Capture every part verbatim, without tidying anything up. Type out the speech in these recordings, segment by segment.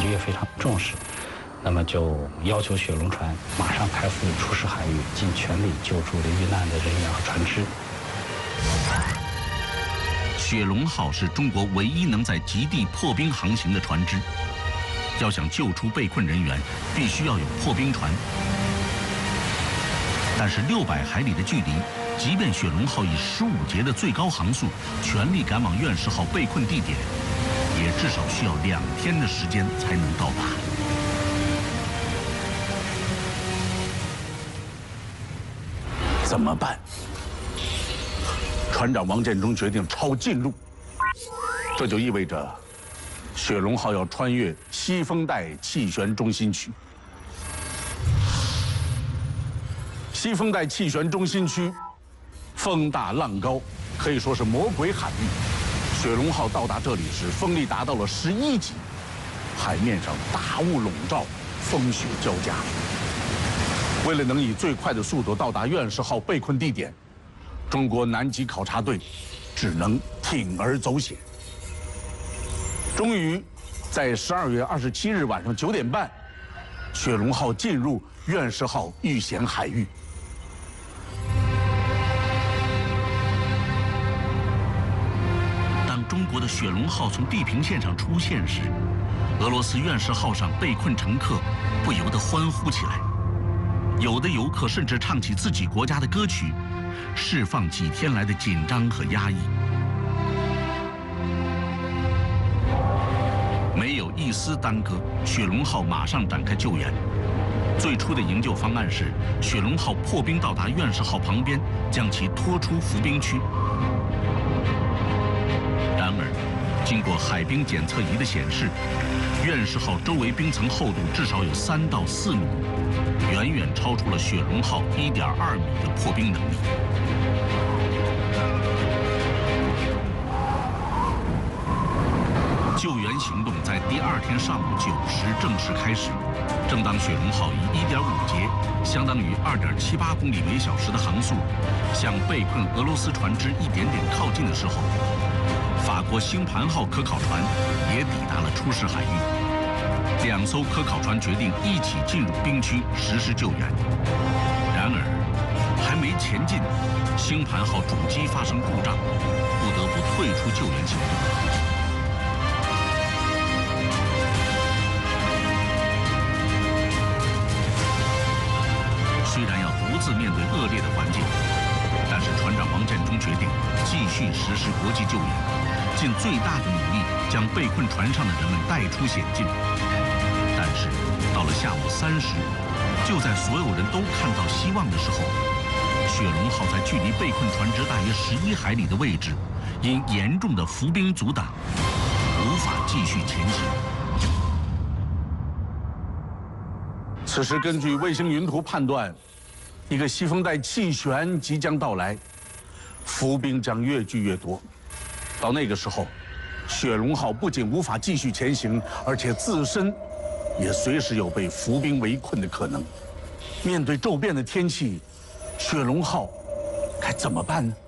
局也非常重视，那么就要求雪龙船马上开赴出事海域，尽全力救助了遇难的人员和船只。 雪龙号是中国唯一能在极地破冰航行的船只，要想救出被困人员，必须要有破冰船。但是六百海里的距离，即便雪龙号以十五节的最高航速全力赶往院士号被困地点，也至少需要两天的时间才能到达。 怎么办？船长王建中决定抄近路，这就意味着雪龙号要穿越西风带气旋中心区。西风带气旋中心区风大浪高，可以说是魔鬼海域。雪龙号到达这里时，风力达到了十一级，海面上大雾笼罩，风雪交加。为了能以最快的速度到达院士号被困地点，中国南极考察队只能铤而走险。终于，在十二月二十七日晚上九点半，雪龙号进入院士号遇险海域。 当中国的雪龙号从地平线上出现时，俄罗斯院士号上被困乘客不由得欢呼起来，有的游客甚至唱起自己国家的歌曲，释放几天来的紧张和压抑。没有一丝耽搁，雪龙号马上展开救援。最初的营救方案是，雪龙号破冰到达院士号旁边，将其拖出浮冰区。然而，经过海冰检测仪的显示，院士号周围冰层厚度至少有三到四米，远远超出了雪龙号一点二米的破冰能力。救援行动在第二天上午九时正式开始。正当雪龙号以一点五节，相当于二点七八公里每小时的航速，向被困俄罗斯船只一点点靠近的时候，法国星盘号科考船也抵达了出事海域。两艘科考船决定一起进入冰区实施救援。然而，还没前进，星盘号主机发生故障，不得不退出救援行动。虽然要独自面对恶劣的环境，但是船长王建中决定继续实施国际救援，尽最大的努力将被困船上的人们带出险境。但是到了下午三时，就在所有人都看到希望的时候，雪龙号在距离被困船只大约十一海里的位置，因严重的浮冰阻挡，无法继续前行。 此时，根据卫星云图判断，一个西风带气旋即将到来，浮冰将越聚越多。到那个时候，雪龙号不仅无法继续前行，而且自身也随时有被浮冰围困的可能。面对骤变的天气，雪龙号该怎么办呢？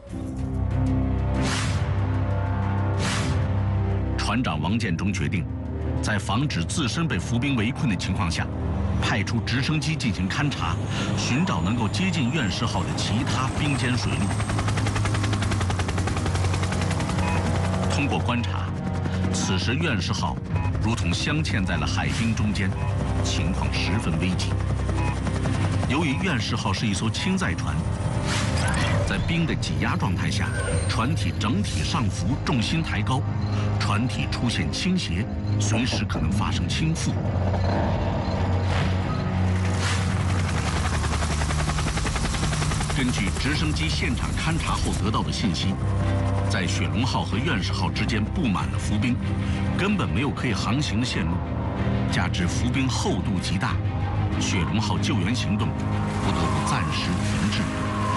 船长王建中决定，在防止自身被浮冰围困的情况下，派出直升机进行勘察，寻找能够接近院士号的其他冰间水路。通过观察，此时院士号如同镶嵌在了海冰中间，情况十分危急。由于院士号是一艘轻载船，在冰的挤压状态下，船体整体上浮，重心抬高，船体出现倾斜，随时可能发生倾覆。根据直升机现场勘察后得到的信息，在雪龙号和院士号之间布满了浮冰，根本没有可以航行的线路，加之浮冰厚度极大，雪龙号救援行动不得不暂时停滞。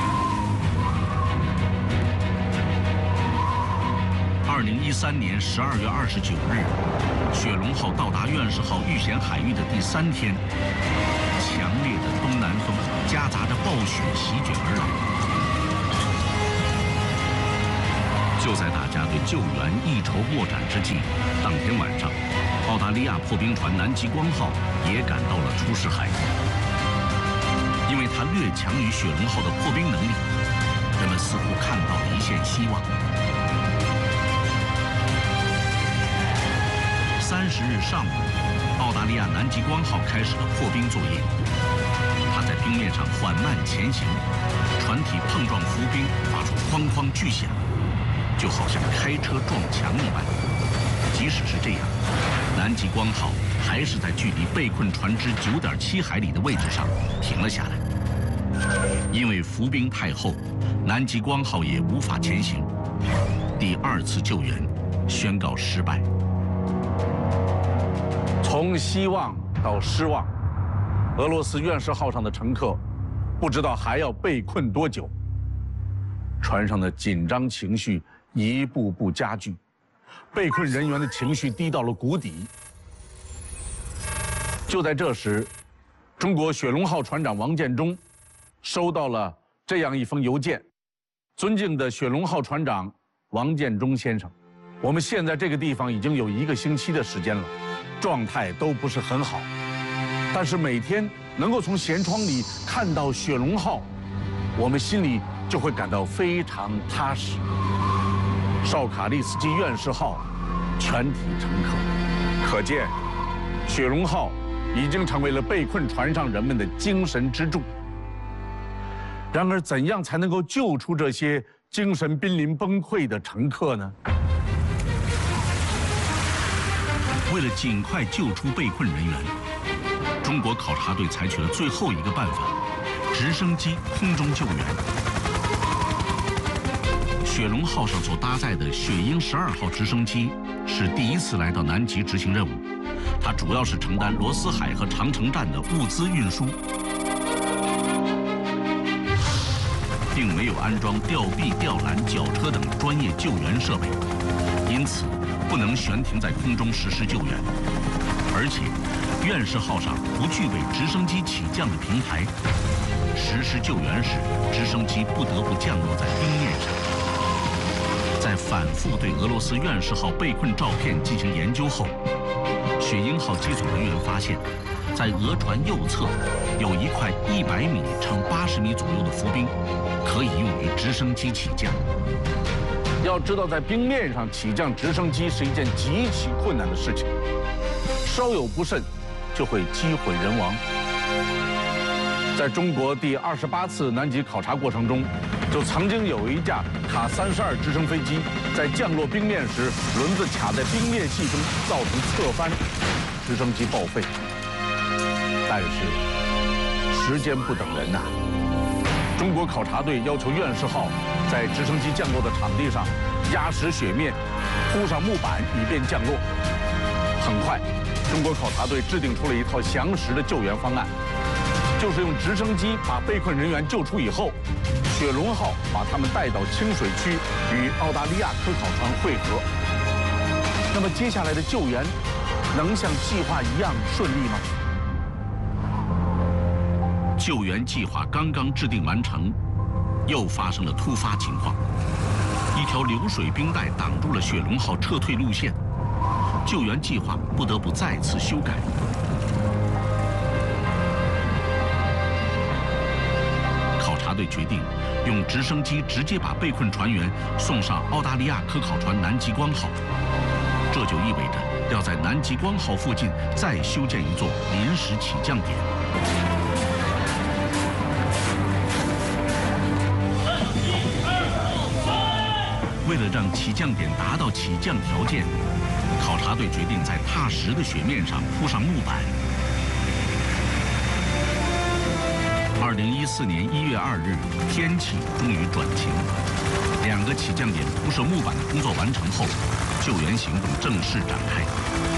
二零一三年十二月二十九日，雪龙号到达院士号遇险海域的第三天，强烈的东南风夹杂着暴雪席卷而来。就在大家对救援一筹莫展之际，当天晚上，到达大利亚破冰船南极光号也赶到了出事海域，因为它略强于雪龙号的破冰能力，人们似乎看到了一线希望。三十日上午，澳大利亚南极光号开始了破冰作业。它在冰面上缓慢前行，船体碰撞浮冰，发出哐哐巨响，就好像开车撞墙一般。即使是这样，南极光号还是在距离被困船只九点七海里的位置上停了下来。因为浮冰太厚，南极光号也无法前行。第二次救援宣告失败。 从希望到失望，俄罗斯院士号上的乘客不知道还要被困多久。船上的紧张情绪一步步加剧，被困人员的情绪低到了谷底。就在这时，中国雪龙号船长王建中收到了这样一封邮件：尊敬的雪龙号船长王建中先生，我们现在这个地方已经有一个星期的时间了，状态都不是很好，但是每天能够从舷窗里看到雪龙号，我们心里就会感到非常踏实。绍卡利斯基院士号全体乘客，可见雪龙号已经成为了被困船上人们的精神支柱。然而，怎样才能够救出这些精神濒临崩溃的乘客呢？ 为了尽快救出被困人员，中国考察队采取了最后一个办法：直升机空中救援。雪龙号上所搭载的雪鹰十二号直升机是第一次来到南极执行任务，它主要是承担罗斯海和长城站的物资运输，并没有安装吊臂、吊篮、绞车等专业救援设备，因此不能悬停在空中实施救援。而且，院士号上不具备直升机起降的平台，实施救援时，直升机不得不降落在冰面上。在反复对俄罗斯院士号被困照片进行研究后，雪鹰号机组人员发现，在俄船右侧有一块一百米乘八十米左右的浮冰，可以用于直升机起降。 要知道，在冰面上起降直升机是一件极其困难的事情，稍有不慎就会机毁人亡。在中国第二十八次南极考察过程中，就曾经有一架卡三十二直升飞机在降落冰面时，轮子卡在冰面系中，造成侧翻，直升机报废。但是时间不等人呐、啊，中国考察队要求院士号在直升机降落的场地上压实雪面，铺上木板以便降落。很快，中国考察队制定出了一套详实的救援方案，就是用直升机把被困人员救出以后，雪龙号把他们带到清水区与澳大利亚科考船会合。那么接下来的救援能像计划一样顺利吗？ 救援计划刚刚制定完成，又发生了突发情况，一条流水冰带挡住了雪龙号撤退路线，救援计划不得不再次修改。考察队决定用直升机直接把被困船员送上澳大利亚科考船南极光号，这就意味着要在南极光号附近再修建一座临时起降点。为了让起降点达到起降条件，考察队决定在踏实的雪面上铺上木板。二零一四年一月二日，天气终于转晴，两个起降点铺设木板的工作完成后，救援行动正式展开。